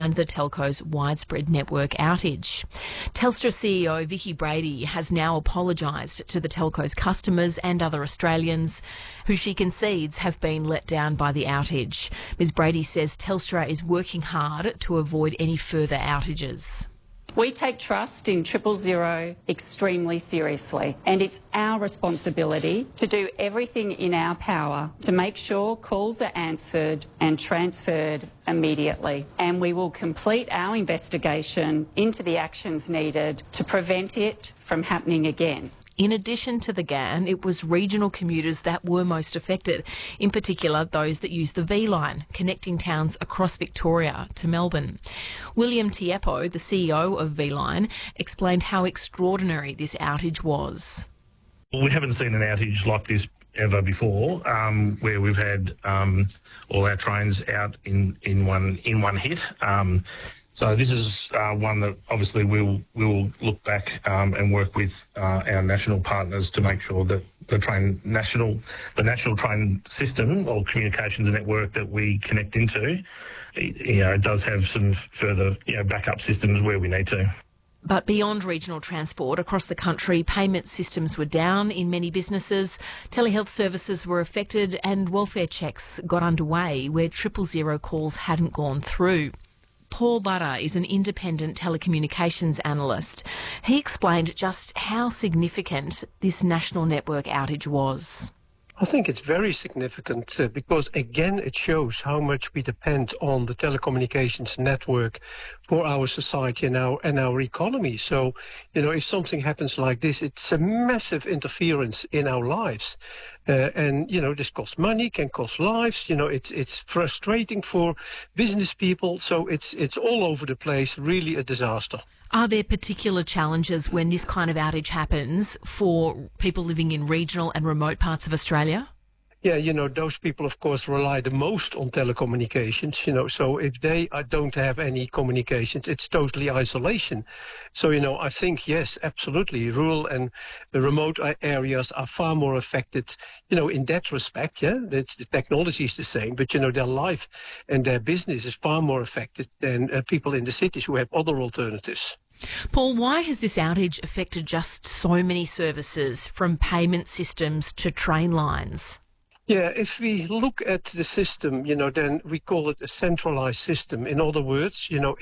behind the telco's widespread network outage. Telstra CEO Vicki Brady has now apologised to the telco's customers and other Australians who she concedes have been let down by the outage. Ms Brady says Telstra is working hard to avoid any further outages. We take trust in 000 extremely seriously, and it's our responsibility to do everything in our power to make sure calls are answered and transferred immediately. And we will complete our investigation into the actions needed to prevent it from happening again. In addition to the GAN, it was regional commuters that were most affected, in particular those that use the V-Line, connecting towns across Victoria to Melbourne. William Tiepo, the CEO of V-Line, explained how extraordinary this outage was. We haven't seen an outage like this ever before, where we've had all our trains out in one hit. So this is one that obviously we'll look back and work with our national partners to make sure that the national train system or communications network that we connect into, it does have some further backup systems where we need to. But beyond regional transport, across the country, payment systems were down in many businesses, telehealth services were affected and welfare checks got underway where 000 calls hadn't gone through. Paul Butter is an independent telecommunications analyst. He explained just how significant this national network outage was. I think it's very significant because, again, it shows how much we depend on the telecommunications network for our society and our economy. So, if something happens like this, it's a massive interference in our lives. And this costs money, can cost lives. It's frustrating for business people. So it's all over the place, really a disaster. Are there particular challenges when this kind of outage happens for people living in regional and remote parts of Australia? Yeah, those people, of course, rely the most on telecommunications, so if they don't have any communications, it's totally isolation. So, I think, yes, absolutely, rural and the remote areas are far more affected, in that respect, yeah, the technology is the same, but, their life and their business is far more affected than people in the cities who have other alternatives. Paul, why has this outage affected just so many services, from payment systems to train lines? Yeah, if we look at the system, then we call it a centralized system. In other words,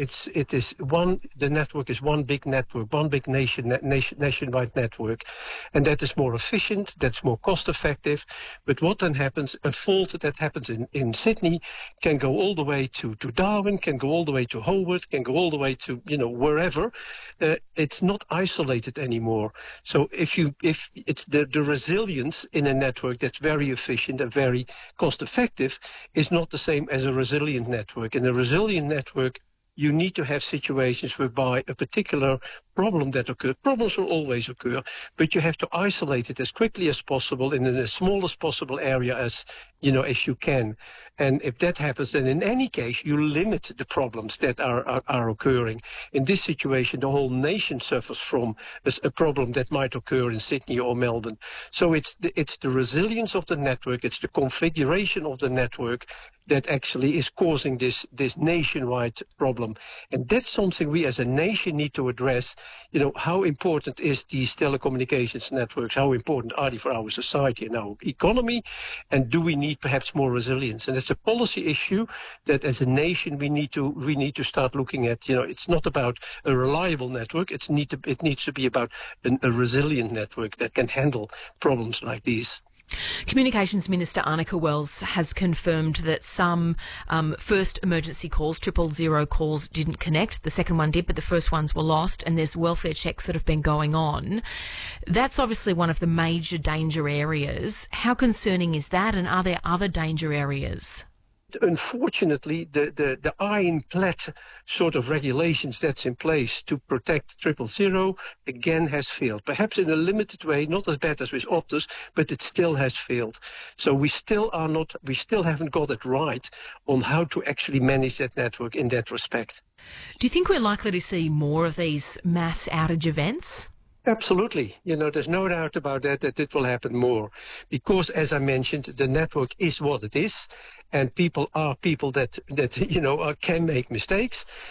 the network is one big network, one big nationwide network, and that is more efficient, that's more cost effective. But what then happens, a fault that happens in Sydney can go all the way to Darwin, can go all the way to Hobart, can go all the way to, wherever. It's not isolated anymore. So if it's the resilience in a network that's very efficient and very cost-effective is not the same as a resilient network. In a resilient network, you need to have situations whereby a particular problem that occurs, problems will always occur, but you have to isolate it as quickly as possible in the smallest possible area as you can. And if that happens, then in any case, you limit the problems that are occurring. In this situation, the whole nation suffers from a problem that might occur in Sydney or Melbourne. So it's the resilience of the network, it's the configuration of the network that actually is causing this nationwide problem. And that's something we as a nation need to address. How important is these telecommunications networks? How important are they for our society and our economy? And do we need perhaps more resilience? And it's a policy issue that as a nation we need to start looking at. It's not about a reliable network. It needs to be about a resilient network that can handle problems like these. Communications Minister Anneke Wells has confirmed that some first emergency calls, 000 calls, didn't connect. The second one did, but the first ones were lost, and there's welfare checks that have been going on. That's obviously one of the major danger areas. How concerning is that, and are there other danger areas? Unfortunately, the ironclad sort of regulations that's in place to protect 000 again has failed. Perhaps in a limited way, not as bad as with Optus, but it still has failed. So we still haven't got it right on how to actually manage that network in that respect. Do you think we're likely to see more of these mass outage events? Absolutely. There's no doubt about that it will happen more. Because, as I mentioned, the network is what it is, and people are people that can make mistakes.